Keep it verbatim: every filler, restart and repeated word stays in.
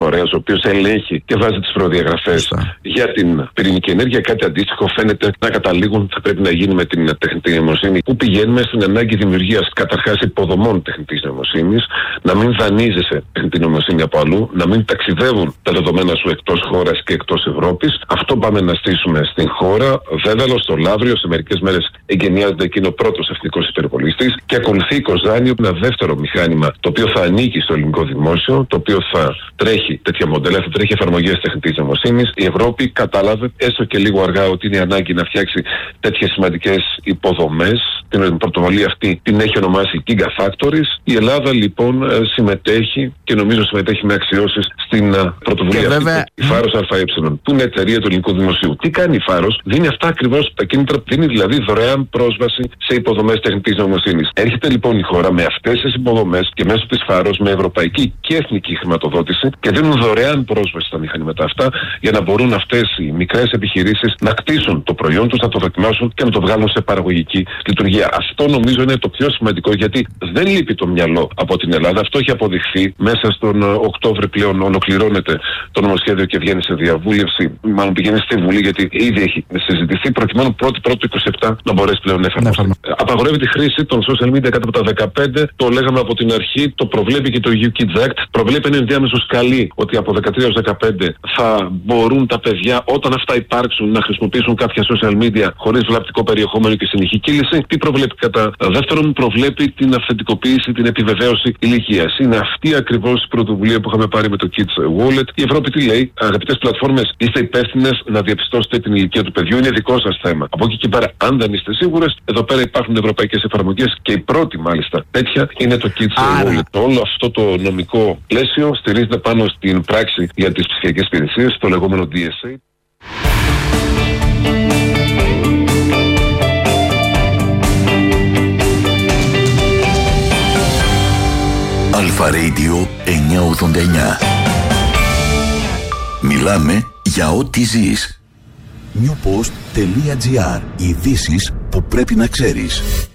φορέας ο οποίος ελέγχει και βάζει τις προδιαγραφές για την πυρηνική ενέργεια. Κάτι αντίστοιχο φαίνεται να καταλήγουν θα πρέπει να γίνει με την τεχνητή νοημοσύνη, που πηγαίνουμε στην ανάγκη δημιουργίας καταρχάς υποδομών τεχνητής νοημοσύνης, να μην δανείζεσαι τεχνητή νοημοσύνη από αλλού, να μην ταξιδεύουν τα δεδομένα σου εκτός χώρας και εκτός Ευρώπης. Αυτό πάμε να στήσουμε στην χώρα. Δέδαλο, στο Λαύριο, σε μερικές μέρες εγκαινιάζεται εκείνο ο πρώτος εθνικός υπερβολιστής και ακολουθεί η Κοζάνη, ένα δεύτερο μηχάνημα το οποίο θα ανήκει στο ελληνικό δημόσιο, το οποίο θα τρέχει τέτοια μοντέλα, θα τρέχει εφαρμογές τεχνητής νοημοσύνης. Η Ευρώπη κατάλαβε, έστω και λίγο αργά, ότι είναι ανάγκη να φτιάξει τέτοιες σημαντικές υποδομές. Την πρωτοβουλία αυτή την έχει ονομάσει Gigafactories. Η Ελλάδα λοιπόν συμμετέχει και νομίζω συμμετέχει με αξιώσεις στην πρωτοβουλία αυτή. Βέβαια... Η Φάρος ΑΕ, που είναι εταιρεία του ελληνικού δημοσίου. Τι κάνει η Φάρος? Δίνει αυτά ακριβώς τα κίνητρα, δίνει δηλαδή δωρεάν πρόσβαση σε υποδομές τεχνητής νοημοσύνης. Έρχεται λοιπόν η χώρα με αυτές τις υποδομές και μέσω της Φάρος με ευρωπαϊκή και εθνική χρηματοδότηση και δίνουν δωρεάν πρόσβαση στα μηχανήματα αυτά για να μπορούν αυτές οι μικρές επιχειρήσεις να κτίσουν το προϊόν τους, να το δοκιμάσουν και να το βγάλουν σε παραγωγική λειτουργία. Αυτό νομίζω είναι το πιο σημαντικό, γιατί δεν λείπει το μυαλό από την Ελλάδα. Αυτό έχει αποδειχθεί. Μέσα στον Οκτώβρη πλέον ολοκληρώνεται το νομοσχέδιο και βγαίνει σε διαβούλευση. Μάλλον πηγαίνει στη Βουλή, γιατί ήδη έχει συζητηθεί, προκειμένου πρώτη πρώτη είκοσι επτά να μπορέσει πλέον να εφαρμοστεί. Ναι, απαγορεύει τη χρήση των social media κάτω από τα δεκαπέντε. Το λέγαμε από την αρχή. Το προβλέπει και το You Kids Act. Προβλέπει ένα ενδιάμεσο σκαλί ότι από δεκατρία έως δεκαπέντε θα μπορούν τα παιδιά, όταν αυτά υπάρξουν, να χρησιμοποιήσουν κάποια social media χωρίς βλαπτικό περιεχόμενο και συνεχή κύληση. Τι προβλέπει κατά δεύτερον? Προβλέπει την αυθεντικοποίηση, την επιβεβαίωση ηλικίας. Είναι αυτή ακριβώς η πρωτοβουλία που είχαμε πάρει με το Kids Wallet. Η Ευρώπη τι λέει? Αγαπητές πλατφόρμες, είστε υπεύθυνες να διαπιστώσετε την ηλικία του παιδιού. Είναι δικό σας θέμα. Από εκεί και πέρα, αν δεν είστε σίγουρες, εδώ πέρα υπάρχουν ευρωπαϊκές εφαρμογές και η πρώτη μάλιστα τέτοια είναι το Kids Wallet. Όλο αυτό το νομικό πλαίσιο στηρίζεται πάνω στην πράξη για τις ψηφιακές υπηρεσίες, το λεγόμενο ντι ες έι. Αλφα Radio εννιακόσια ογδόντα εννιά. Μιλάμε για ό,τι ζεις. newpost.gr. Ειδήσεις που πρέπει να ξέρεις.